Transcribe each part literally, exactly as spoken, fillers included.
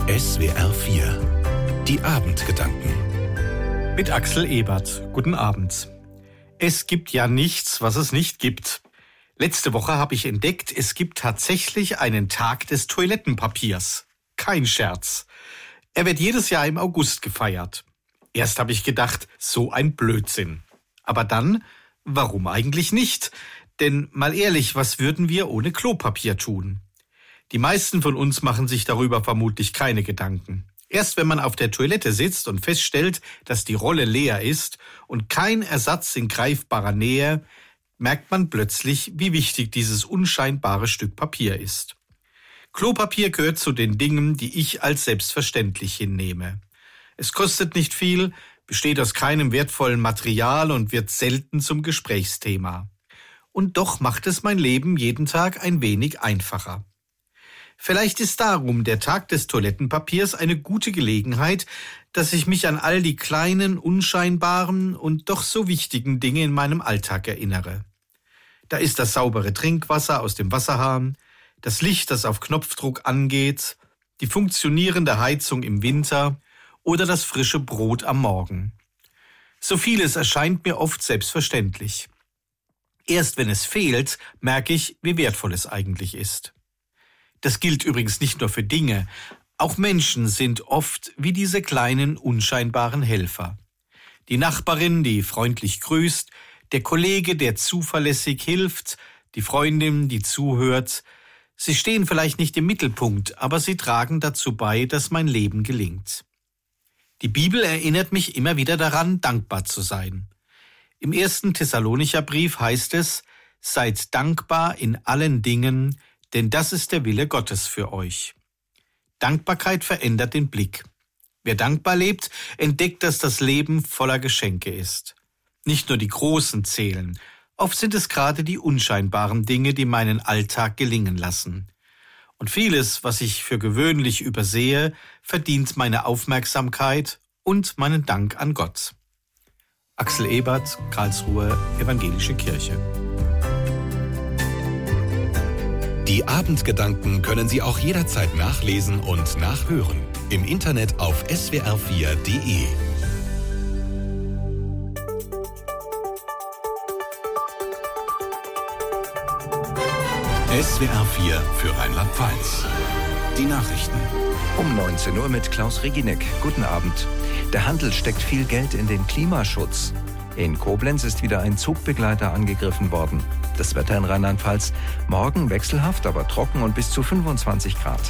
S W R vier. Die Abendgedanken. Mit Axel Ebert. Guten Abend. Es gibt ja nichts, was es nicht gibt. Letzte Woche habe ich entdeckt, es gibt tatsächlich einen Tag des Toilettenpapiers. Kein Scherz. Er wird jedes Jahr im August gefeiert. Erst habe ich gedacht, so ein Blödsinn. Aber dann, warum eigentlich nicht? Denn mal ehrlich, was würden wir ohne Klopapier tun? Die meisten von uns machen sich darüber vermutlich keine Gedanken. Erst wenn man auf der Toilette sitzt und feststellt, dass die Rolle leer ist und kein Ersatz in greifbarer Nähe, merkt man plötzlich, wie wichtig dieses unscheinbare Stück Papier ist. Klopapier gehört zu den Dingen, die ich als selbstverständlich hinnehme. Es kostet nicht viel, besteht aus keinem wertvollen Material und wird selten zum Gesprächsthema. Und doch macht es mein Leben jeden Tag ein wenig einfacher. Vielleicht ist darum der Tag des Toilettenpapiers eine gute Gelegenheit, dass ich mich an all die kleinen, unscheinbaren und doch so wichtigen Dinge in meinem Alltag erinnere. Da ist das saubere Trinkwasser aus dem Wasserhahn, das Licht, das auf Knopfdruck angeht, die funktionierende Heizung im Winter oder das frische Brot am Morgen. So vieles erscheint mir oft selbstverständlich. Erst wenn es fehlt, merke ich, wie wertvoll es eigentlich ist. Das gilt übrigens nicht nur für Dinge. Auch Menschen sind oft wie diese kleinen, unscheinbaren Helfer. Die Nachbarin, die freundlich grüßt, der Kollege, der zuverlässig hilft, die Freundin, die zuhört. Sie stehen vielleicht nicht im Mittelpunkt, aber sie tragen dazu bei, dass mein Leben gelingt. Die Bibel erinnert mich immer wieder daran, dankbar zu sein. Im ersten Thessalonicher Brief heißt es, seid dankbar in allen Dingen, denn das ist der Wille Gottes für euch. Dankbarkeit verändert den Blick. Wer dankbar lebt, entdeckt, dass das Leben voller Geschenke ist. Nicht nur die großen zählen. Oft sind es gerade die unscheinbaren Dinge, die meinen Alltag gelingen lassen. Und vieles, was ich für gewöhnlich übersehe, verdient meine Aufmerksamkeit und meinen Dank an Gott. Axel Ebert, Karlsruhe, Evangelische Kirche. Die Abendgedanken können Sie auch jederzeit nachlesen und nachhören. Im Internet auf S W R vier Punkt de. S W R vier für Rheinland-Pfalz. Die Nachrichten. Um neunzehn Uhr mit Klaus Reginek. Guten Abend. Der Handel steckt viel Geld in den Klimaschutz. In Koblenz ist wieder ein Zugbegleiter angegriffen worden. Das Wetter in Rheinland-Pfalz. Morgen wechselhaft, aber trocken und bis zu fünfundzwanzig Grad.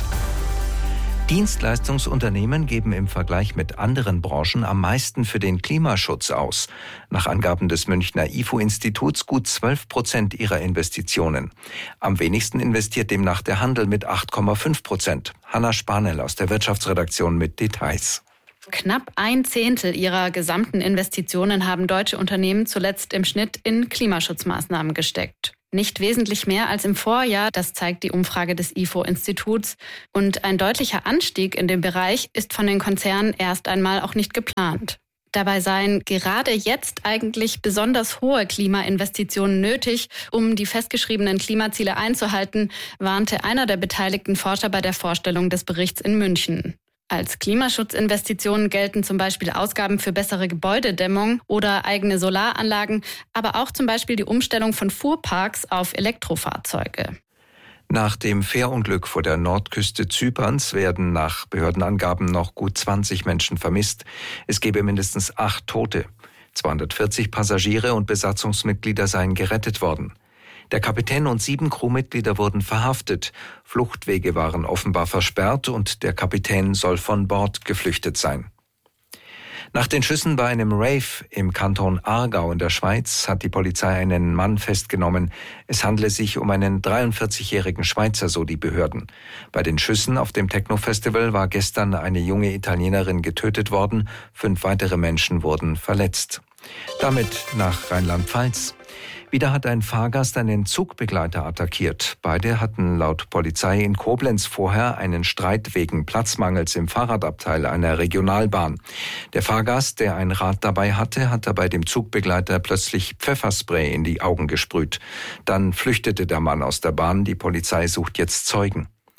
Dienstleistungsunternehmen geben im Vergleich mit anderen Branchen am meisten für den Klimaschutz aus. Nach Angaben des Münchner I F O-Instituts gut zwölf Prozent ihrer Investitionen. Am wenigsten investiert demnach der Handel mit acht Komma fünf Prozent. Hanna Spanel aus der Wirtschaftsredaktion mit Details. Knapp ein Zehntel ihrer gesamten Investitionen haben deutsche Unternehmen zuletzt im Schnitt in Klimaschutzmaßnahmen gesteckt. Nicht wesentlich mehr als im Vorjahr, das zeigt die Umfrage des I F O-Instituts. Und ein deutlicher Anstieg in dem Bereich ist von den Konzernen erst einmal auch nicht geplant. Dabei seien gerade jetzt eigentlich besonders hohe Klimainvestitionen nötig, um die festgeschriebenen Klimaziele einzuhalten, warnte einer der beteiligten Forscher bei der Vorstellung des Berichts in München. Als Klimaschutzinvestitionen gelten zum Beispiel Ausgaben für bessere Gebäudedämmung oder eigene Solaranlagen, aber auch zum Beispiel die Umstellung von Fuhrparks auf Elektrofahrzeuge. Nach dem Fährunglück vor der Nordküste Zyperns werden nach Behördenangaben noch gut zwanzig Menschen vermisst. Es gebe mindestens acht Tote. zweihundertvierzig Passagiere und Besatzungsmitglieder seien gerettet worden. Der Kapitän und sieben Crewmitglieder wurden verhaftet. Fluchtwege waren offenbar versperrt und der Kapitän soll von Bord geflüchtet sein. Nach den Schüssen bei einem Rave im Kanton Aargau in der Schweiz hat die Polizei einen Mann festgenommen. Es handle sich um einen dreiundvierzigjährigen Schweizer, so die Behörden. Bei den Schüssen auf dem Techno-Festival war gestern eine junge Italienerin getötet worden. Fünf weitere Menschen wurden verletzt. Damit nach Rheinland-Pfalz. Wieder hat ein Fahrgast einen Zugbegleiter attackiert. Beide hatten laut Polizei in Koblenz vorher einen Streit wegen Platzmangels im Fahrradabteil einer Regionalbahn. Der Fahrgast, der ein Rad dabei hatte, hat dabei dem Zugbegleiter plötzlich Pfefferspray in die Augen gesprüht. Dann flüchtete der Mann aus der Bahn. Die Polizei sucht jetzt Zeugen.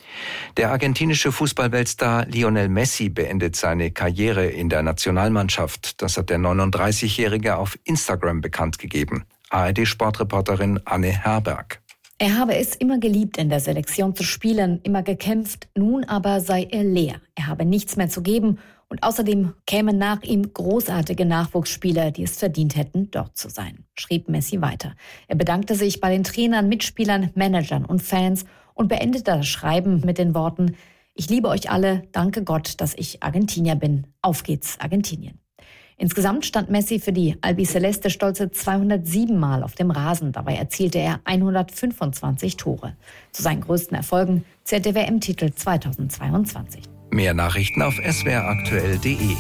Der argentinische Fußballweltstar Lionel Messi beendet seine Karriere in der Nationalmannschaft. Das hat der neununddreißigjährige auf Instagram bekannt gegeben. A R D-Sportreporterin Anne Herberg. Er habe es immer geliebt, in der Selektion zu spielen, immer gekämpft. Nun aber sei er leer. Er habe nichts mehr zu geben. Und außerdem kämen nach ihm großartige Nachwuchsspieler, die es verdient hätten, dort zu sein, schrieb Messi weiter. Er bedankte sich bei den Trainern, Mitspielern, Managern und Fans und beendete das Schreiben mit den Worten: Ich liebe euch alle, danke Gott, dass ich Argentinier bin. Auf geht's, Argentinien. Insgesamt stand Messi für die Albiceleste stolze zweihundertsieben Mal auf dem Rasen. Dabei erzielte er hundertfünfundzwanzig Tore. Zu seinen größten Erfolgen zählt der W M-Titel zweitausendzweiundzwanzig. Mehr Nachrichten auf s w r aktuell punkt d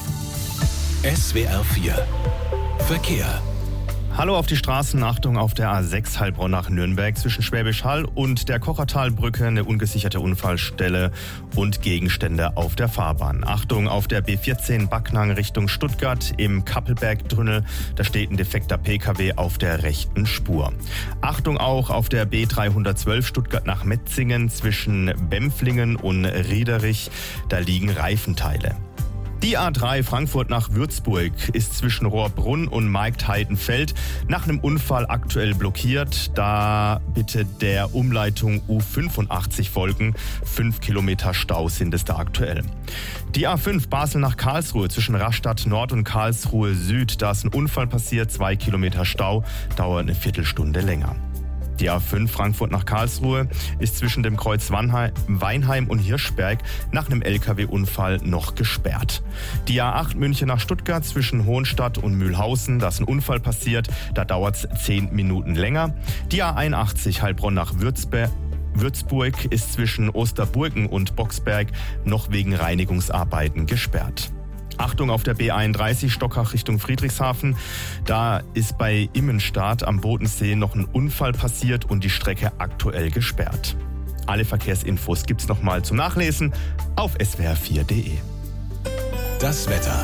e. S W R vier Verkehr. Hallo auf die Straßen, Achtung auf der A sechs Heilbronn nach Nürnberg zwischen Schwäbisch Hall und der Kochertalbrücke eine ungesicherte Unfallstelle und Gegenstände auf der Fahrbahn. Achtung auf der B vierzehn Backnang Richtung Stuttgart im Kappelbergtunnel, da steht ein defekter P K W auf der rechten Spur. Achtung auch auf der B dreihundertzwölf Stuttgart nach Metzingen zwischen Bempflingen und Riederich, da liegen Reifenteile. Die A drei Frankfurt nach Würzburg ist zwischen Rohrbrunn und Marktheidenfeld nach einem Unfall aktuell blockiert. Da bitte der Umleitung U fünfundachtzig folgen. Fünf Kilometer Stau sind es da aktuell. Die A fünf Basel nach Karlsruhe zwischen Rastatt Nord und Karlsruhe Süd. Da ist ein Unfall passiert. Zwei Kilometer Stau, dauert eine Viertelstunde länger. Die A fünf Frankfurt nach Karlsruhe ist zwischen dem Kreuz Weinheim und Hirschberg nach einem L K W-Unfall noch gesperrt. Die A acht München nach Stuttgart zwischen Hohenstadt und Mühlhausen, da ist ein Unfall passiert, da dauert es zehn Minuten länger. Die A einundachtzig Heilbronn nach Würzberg Würzburg ist zwischen Osterburgen und Boxberg noch wegen Reinigungsarbeiten gesperrt. Achtung auf der B einunddreißig Stockach Richtung Friedrichshafen. Da ist bei Immenstadt am Bodensee noch ein Unfall passiert und die Strecke aktuell gesperrt. Alle Verkehrsinfos gibt's nochmal zum Nachlesen auf s w r vier punkt d e. Das Wetter.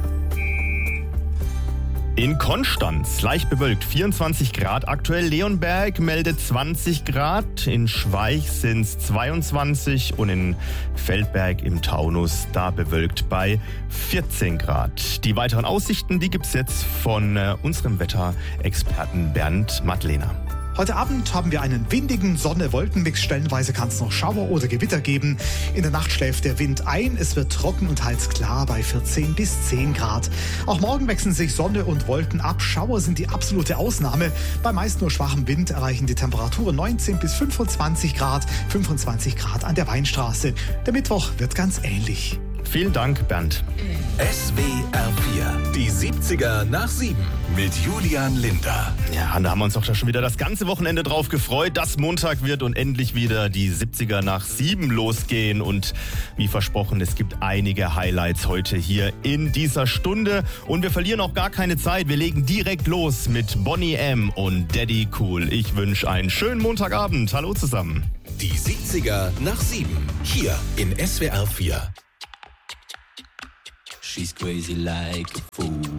In Konstanz leicht bewölkt, vierundzwanzig Grad aktuell. Leonberg meldet zwanzig Grad. In Schweich sind es zweiundzwanzig und in Feldberg im Taunus da bewölkt bei vierzehn Grad. Die weiteren Aussichten, die gibt's jetzt von äh, unserem Wetterexperten Bernd Madlener. Heute Abend haben wir einen windigen Sonne-Wolken-Mix. Stellenweise kann es noch Schauer oder Gewitter geben. In der Nacht schläft der Wind ein. Es wird trocken und teils klar bei vierzehn bis zehn Grad. Auch morgen wechseln sich Sonne und Wolken ab. Schauer sind die absolute Ausnahme. Bei meist nur schwachem Wind erreichen die Temperaturen neunzehn bis fünfundzwanzig Grad. fünfundzwanzig Grad an der Weinstraße. Der Mittwoch wird ganz ähnlich. Vielen Dank, Bernd. S W R vier, die siebziger nach sieben mit Julian Linder. Ja, da haben wir uns doch da schon wieder das ganze Wochenende drauf gefreut, dass Montag wird und endlich wieder die siebziger nach sieben losgehen. Und wie versprochen, es gibt einige Highlights heute hier in dieser Stunde. Und wir verlieren auch gar keine Zeit. Wir legen direkt los mit Boney M. und Daddy Cool. Ich wünsche einen schönen Montagabend. Hallo zusammen. Die siebziger nach sieben, hier in S W R vier. She's crazy like a fool.